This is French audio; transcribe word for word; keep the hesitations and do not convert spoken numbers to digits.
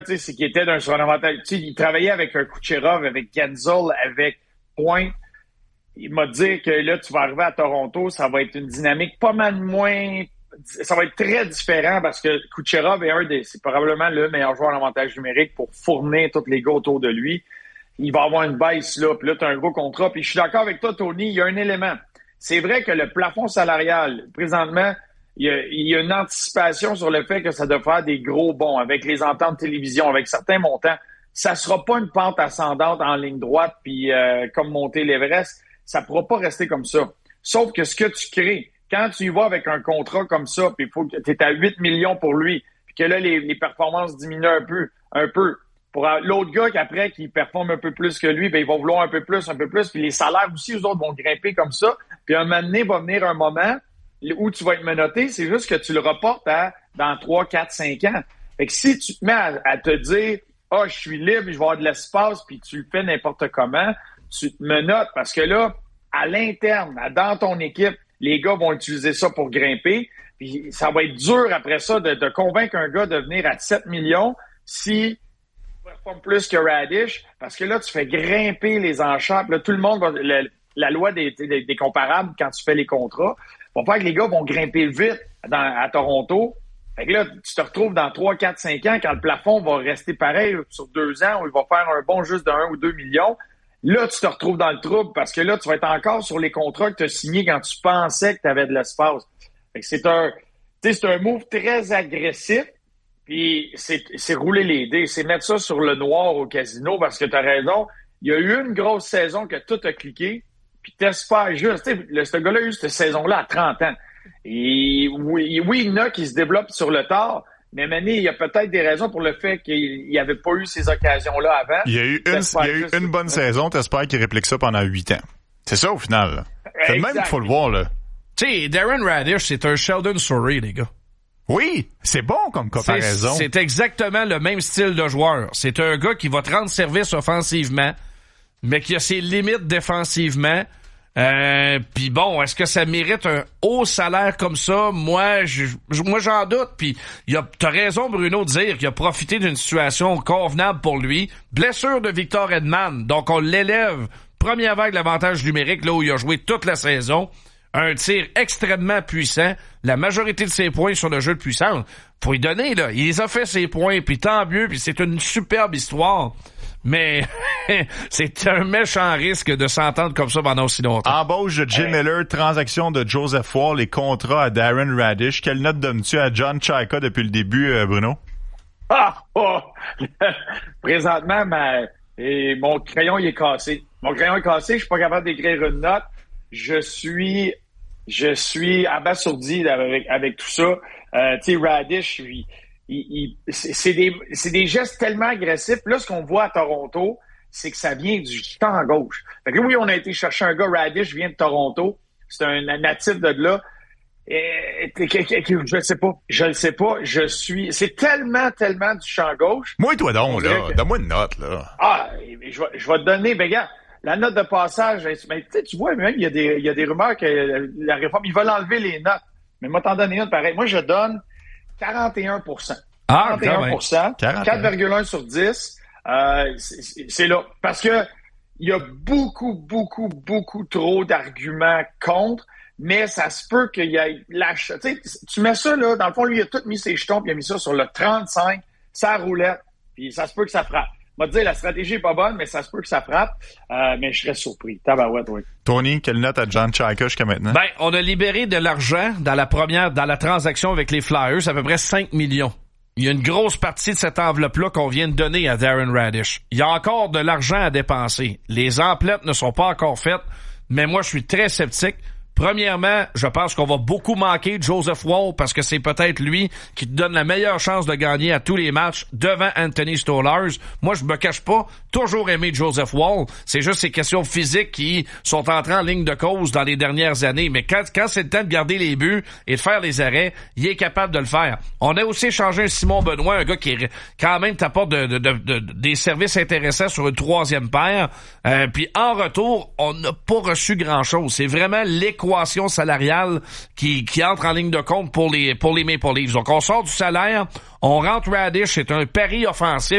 tu sais, c'est qu'il était d'un surnavantage. Tu sais, il travaillait avec un Kucherov, avec Gensel, avec Point. Il m'a dit que là, tu vas arriver à Toronto, ça va être une dynamique pas mal moins... Ça va être très différent parce que Kucherov est un des... C'est probablement le meilleur joueur en avantage numérique pour fournir tous les gars autour de lui. Il va avoir une baisse là, puis là, tu as un gros contrat. Puis je suis d'accord avec toi, Tony, il y a un élément. C'est vrai que le plafond salarial, présentement, il y a, il y a une anticipation sur le fait que ça doit faire des gros bons avec les ententes de télévision, avec certains montants. Ça sera pas une pente ascendante en ligne droite, puis euh, comme monter l'Everest. Ça pourra pas rester comme ça. Sauf que ce que tu crées, quand tu y vas avec un contrat comme ça, puis il faut que tu es à huit millions pour lui, puis que là, les, les performances diminuent un peu, un peu. Pour l'autre gars qui après, qui performe un peu plus que lui, ben il va vouloir un peu plus, un peu plus, puis les salaires aussi, eux autres vont grimper comme ça. Puis un moment donné, va venir un moment où tu vas être menotté, c'est juste que tu le reportes à dans trois, quatre, cinq ans. Fait que si tu te mets à, à te dire « Ah, oh, je suis libre, je vais avoir de l'espace », puis tu le fais n'importe comment, tu te menottes parce que là, à l'interne, dans ton équipe, les gars vont utiliser ça pour grimper. Puis ça va être dur après ça de, de convaincre un gars de venir à sept millions si performe plus que Radish, parce que là, tu fais grimper les enchères. Là, tout le monde va... Le, la loi des, des, des comparables, quand tu fais les contrats, va faire que les gars vont grimper vite dans, à Toronto. Fait que là, tu te retrouves dans trois, quatre, cinq ans, quand le plafond va rester pareil sur deux ans, où il va faire un bon juste de un ou deux millions. Là, tu te retrouves dans le trouble, parce que là, tu vas être encore sur les contrats que tu as signés quand tu pensais que tu avais de l'espace. Fait que c'est un, tu sais, c'est un move très agressif. Puis c'est, c'est rouler les dés, c'est mettre ça sur le noir au casino parce que tu as raison. Il y a eu une grosse saison que tout a cliqué, puis t'espères juste. Tu sais, le, ce gars-là a eu cette saison-là à trente ans. Et oui, oui, il y en a qui se développent sur le tard, mais Mané, il y a peut-être des raisons pour le fait qu'il n'y avait pas eu ces occasions-là avant. Il y a eu une, il y a eu une bonne saison, t'espères qu'il réplique ça pendant huit ans. C'est ça au final. Là. C'est le même qu'il faut le voir, là. Tu sais, Darren Radish, c'est un Sheldon Souray, les gars. Oui, c'est bon comme comparaison. C'est, c'est exactement le même style de joueur. C'est un gars qui va te rendre service offensivement, mais qui a ses limites défensivement. Euh, puis bon, est-ce que ça mérite un haut salaire comme ça? Moi, je, moi j'en doute. Puis il a, t'as raison, Bruno, de dire qu'il a profité d'une situation convenable pour lui. Blessure de Victor Edman, donc on l'élève. Première vague de l'avantage numérique, là où il a joué toute la saison. Un tir extrêmement puissant. La majorité de ses points sur le jeu de puissance. Faut y donner, là. Il les a fait ses points, puis tant mieux, puis c'est une superbe histoire. Mais c'est un méchant risque de s'entendre comme ça pendant aussi longtemps. Embauche de Jim hey. Miller, transaction de Joseph Wall, les contrats à Darren Radish. Quelle note donnes-tu à John Chayka depuis le début, euh, Bruno? Ah! Oh. Présentement, ma, et mon crayon, il est cassé. Mon crayon est cassé, je suis pas capable d'écrire une note. Je suis, je suis abasourdi avec, avec tout ça. Euh, tu sais, Radish, il, il, il, c'est, c'est des, c'est des gestes tellement agressifs. Là, ce qu'on voit à Toronto, c'est que ça vient du champ gauche. Fait que oui, on a été chercher un gars, Radish vient de Toronto. C'est un natif de là. Et, je ne sais pas, je ne sais pas, je suis, c'est tellement, tellement du champ gauche. Moi, toi donc, là, que... donne-moi une note, là. Ah, je vais, je vais te donner, ben, gars, la note de passage, mais tu vois, même, il y a des, il y a des rumeurs que la réforme, ils veulent enlever les notes. Mais moi, t'en donner une pareil. Moi, je donne quarante et un pour cent. Ah, quarante et un pour cent. quatre virgule un sur dix. Euh, c'est, c'est là. Parce que il y a beaucoup, beaucoup, beaucoup trop d'arguments contre, mais ça se peut qu'il y ait lâche. Tu sais, tu mets ça, là, dans le fond, lui, il a tout mis ses jetons, puis il a mis ça sur le trente-cinq, sa roulette, puis ça se peut que ça frappe. On va te dire, la stratégie est pas bonne, mais ça se peut que ça frappe. Euh, mais je serais surpris. Tabarouette, oui. Tony, quelle note à John Chayka jusqu'à maintenant? Ben, on a libéré de l'argent dans la première, dans la transaction avec les Flyers, à peu près cinq millions. Il y a une grosse partie de cette enveloppe-là qu'on vient de donner à Darren Radish. Il y a encore de l'argent à dépenser. Les emplettes ne sont pas encore faites, mais moi, je suis très sceptique. Premièrement, je pense qu'on va beaucoup manquer de Joseph Wall parce que c'est peut-être lui qui te donne la meilleure chance de gagner à tous les matchs devant Anthony Stolarz. Moi, je me cache pas, toujours aimé Joseph Wall. C'est juste ces questions physiques qui sont entrées en ligne de cause dans les dernières années. Mais quand, quand c'est le temps de garder les buts et de faire les arrêts, il est capable de le faire. On a aussi échangé un Simon Benoît, un gars qui quand même t'apporte de, de, de, de, des services intéressants sur une troisième paire. Euh, puis en retour, on n'a pas reçu grand-chose. C'est vraiment l'équation salariale qui, qui entre en ligne de compte pour les, pour les Maple Leafs. Donc, on sort du salaire, on rentre Radish, c'est un pari offensif.